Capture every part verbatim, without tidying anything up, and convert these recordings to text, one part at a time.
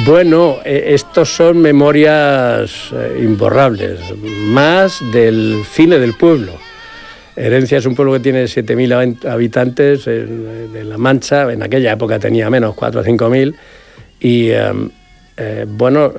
Bueno, eh, estos son memorias eh, imborrables, más del cine del pueblo. Herencia es un pueblo que tiene siete mil habitantes en, en La Mancha, en aquella época tenía menos, cuatro o cinco mil, y eh, eh, bueno,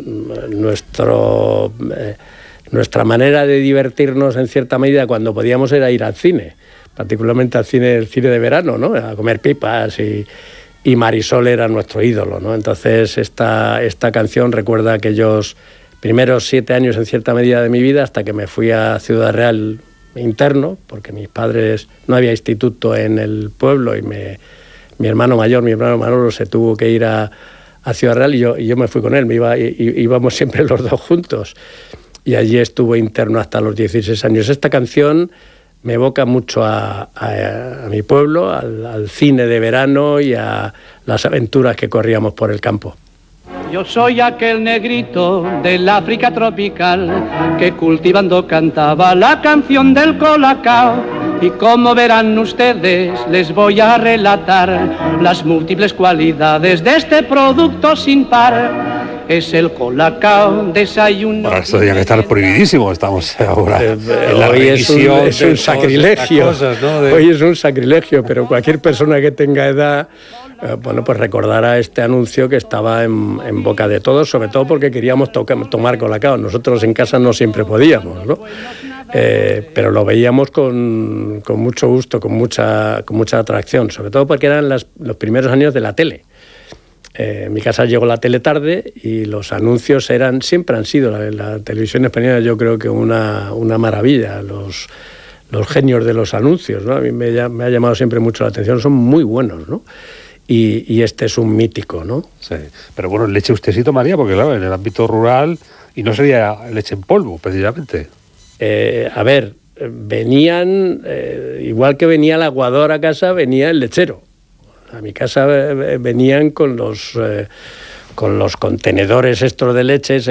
nuestro, eh, nuestra manera de divertirnos en cierta medida cuando podíamos era ir al cine, particularmente al cine, el cine de verano, ¿no? A comer pipas y... y Marisol era nuestro ídolo, ¿no? Entonces esta, esta canción recuerda aquellos primeros siete años en cierta medida de mi vida hasta que me fui a Ciudad Real interno, porque mis padres, no había instituto en el pueblo y me, mi hermano mayor, mi hermano Manolo, se tuvo que ir a, a Ciudad Real y yo, y yo me fui con él, me iba, y, y, íbamos siempre los dos juntos y allí estuve interno hasta los dieciséis años. Esta canción me evoca mucho a, a, a mi pueblo, al, al cine de verano y a las aventuras que corríamos por el campo. Yo soy aquel negrito del África tropical que cultivando cantaba la canción del colacao. Y como verán ustedes, les voy a relatar las múltiples cualidades de este producto sin par. Es el colacao, desayuno... Bueno, esto tenía que estar prohibidísimo, estamos ahora Eh, en la hoy es un, revisión es de un todas sacrilegio, estas cosas, ¿no? De... Hoy es un sacrilegio, pero cualquier persona que tenga edad, eh, bueno, pues recordará este anuncio que estaba en, en boca de todos, sobre todo porque queríamos tocar, tomar colacao. Nosotros en casa no siempre podíamos, ¿no? Eh, pero lo veíamos con, con mucho gusto, con mucha, con mucha atracción, sobre todo porque eran las, los primeros años de la tele. Eh, en mi casa llegó la tele tarde y los anuncios eran, siempre han sido, la, la televisión española yo creo que una, una maravilla, los, los genios de los anuncios, ¿no? A mí me, me ha llamado siempre mucho la atención, son muy buenos, ¿no? Y, y este es un mítico, ¿no? Sí, pero bueno, leche usted sí tomaría, porque claro, en el ámbito rural, y no sería leche en polvo, precisamente. Eh, a ver, venían, eh, igual que venía el aguador a casa, venía el lechero. A mi casa venían con los, eh, con los contenedores estos de leches